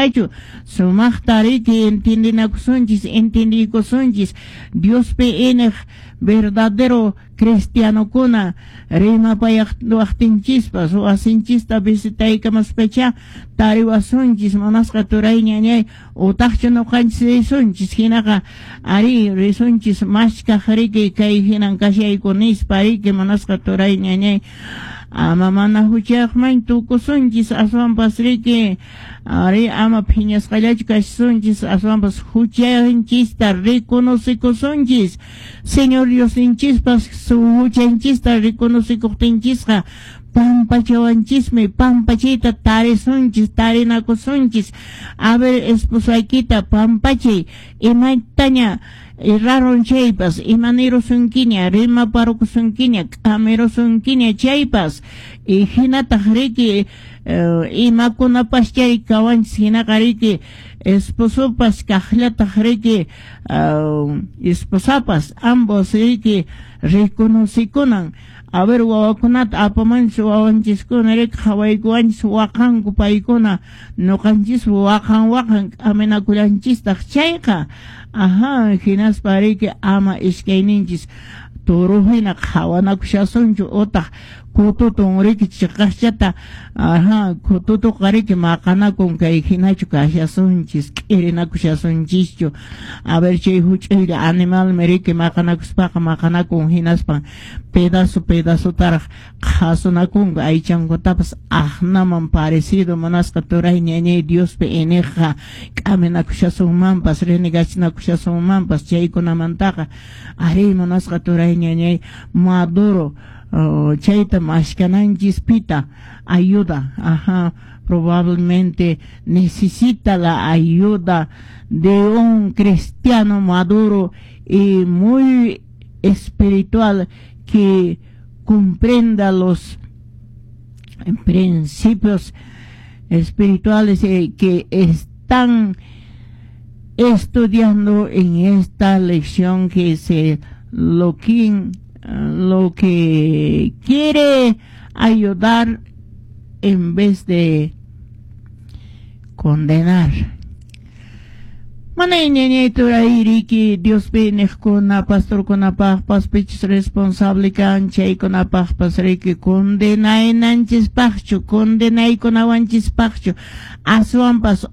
nispachu sumaqta riki entendikusunchis Dios pe enej verdadero cristiano kuna rimapayaqtinchispas o asinchista visitaykamaspacha tariwasunchis manasqa turay ñañay utaqchu nuqanchis risunchis hinaqa ari risunchis mashkaq riki kay hinan kashaykunispa riki manasqa turay ñañay ama mana huchaqman tukusunchis aswanpas riki ari ama phiñasqallachu kashisunchis aswanpas huchanchista riconocikusunchis Señor Diosinchis su huchanchista riconocikuqtinchisqa pampachawanchismi pampachita tarinakusunchis a ver esposaykita pampachay imaytaña raron chaypas imanirusunkiña rimaparukusunkiña kamirusunkiña chaypas y hinataq riki imakunapas chay kawanchis hinaqa riki esposopas kaqllataq riki esposapas ambos riki riconocikunan a ver wawakunata apamanchis wawanchiskuna riki hawaykuwanchis waqanku paykuna nuqanchis waqan aminakullanchistaq chayqa hinaspa riki ama ishkayninchis turuhina qhawanakushasunchu utaq kututun riki chiqaqchata kututu qariki maqanakun kay hinachu kashasunchis k'irinakushasunchischu a ver chay huch'uylla animal riki maqanakuspaqa maqanakun hinaspa pedazo taraq qhasunakunku aychankutapas aqnaman parecido manasqa turay ñañay Diospi ineqqa k'aminakushasunmanpas renegachinakushasunmanpas chaykunamantaqa ari manasqa turay ñañay maduro chayta mashkananchispita ayuda probablemente necesita la ayuda de un cristiano maduro y muy espiritual que comprenda los principios espirituales que están estudiando en esta lección que se lo que quiere ayudar en vez de condenar. Mana ñañay turay riki Dios peneqkuna pastorkunapaq paspichis responsable kan chaykunapaq pas riki condenaykunawanchispaqchu aswanpas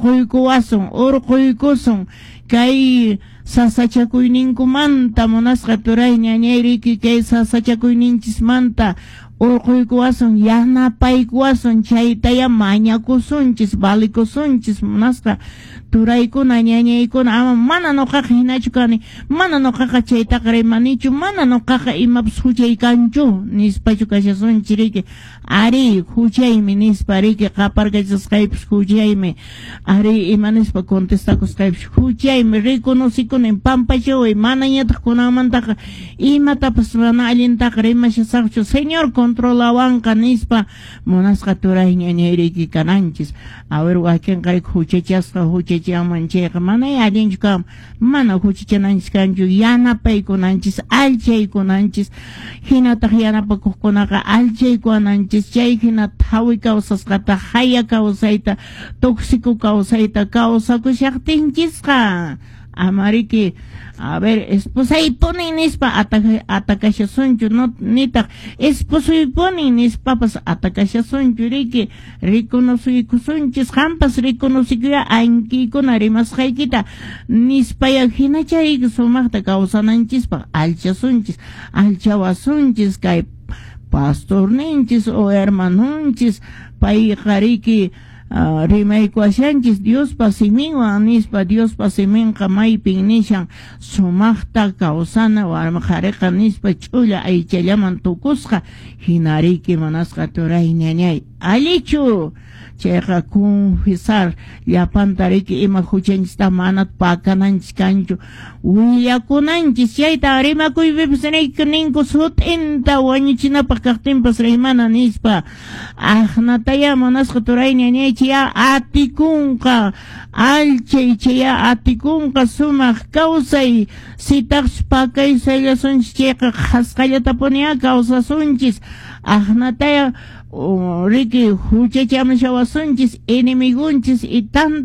urquykusun kay sasachakuyninkumanta munasqa turay ñañay riki kay sasachakuyninchismanta urquykuwasun yanapaykuwasun chaytaya mañakusunchis valikusunchis munasqa turaykuna ñañaykuna ama mana nuqaqa hinachu kani mana nuqaqa chaytaqa rimanichu mana nuqaqa imapas huchaykanchu nispachu kashasunchis riki ari huchaymi nispa riki qaparkachasqaypis huchaymi ari imanispa contestakusqaypis huchaymi riconocikunin pampachawi mana ñataq kunamantaqa imatapas mana allintaqa rimashasaqchu Señor controlawanqa nispa munasqa turay ñañay riki kananchis a ver wakinqayku huchachasqa huchachaman chayqa mana allinchu kam mana huchachananchis kanchu yanapaykunanchis alchaykunanchis hinataq yanapakuqkunaqa alchaykunanchis chay hinata hawi kawsasqata haya kawsayta tóxico kawsayta kawsakushaqtinchisqa amariki a ver esposaypunin nispa atakashasunchu no nitaq esposaypunin nispapas atakashasunchu riki riconocikusunchis hampas riconocikuya ankikuna rimasqaykita nispaya hinachay sumaqta kawsananchispa alchawasunchis kay pastorninchis o hermanunchis payqa riki rimaykuashanchis Dios pasimiwan nispa Dios pasiminqa maypin nishan sumaqta kawsana warmaqariqa nispa ch'ulla aychallaman tukusqa hinariki manasqa turay ñañay allichu chayqa confesar llapanta riki ima huchanchista manat pakananchis kanchu willakunanchis chayta rimakuypipas ninku sutinta wañuchinapaq kaqtinpas riymana nispa aqnataya manasqa turay ñañay chaya atikunqa alchay chaya atikunqa sumaq kawsay sitaqs pakaysallasunchis chayqa qhasqallatapuniya kawsasunchis aqnataya riki huchachamashawasunchis enemigunchis y tan